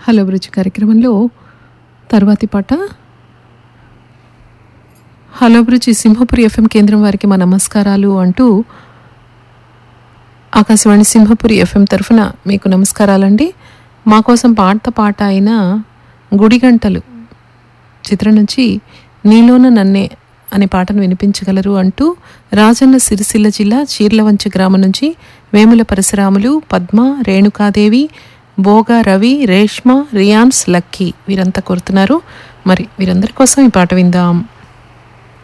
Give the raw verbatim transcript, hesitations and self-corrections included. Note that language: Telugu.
హలో అభిరుచి కార్యక్రమంలో తర్వాతి పాట హలో అభిరుచి సింహపురి ఎఫ్ఎం కేంద్రం వారికి మా నమస్కారాలు అంటూ ఆకాశవాణి సింహపురి ఎఫ్ఎం తరఫున మీకు నమస్కారాలండి. మా కోసం పాట పాట అయిన గుడిగంటలు చిత్రం నుంచి నీలోన నన్నే అనే పాటను వినిపించగలరు అంటూ రాజన్న సిరిసిల్ల జిల్లా చీర్లవంచ గ్రామం నుంచి వేముల పరశురాములు, పద్మ, రేణుకాదేవి, బోగా రవి, రేష్మ, రియాన్స్, లక్కీ వీరంతా కోరుతున్నారు. మరి వీరందరి కోసం ఈ పాట విందాం.